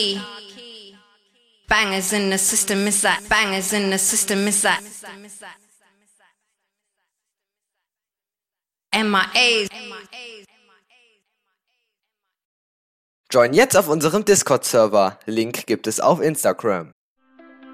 Bangers in the system is that. Bangers in the system is that. MIAs. Join jetzt auf unserem Discord-Server. Link gibt es auf Instagram.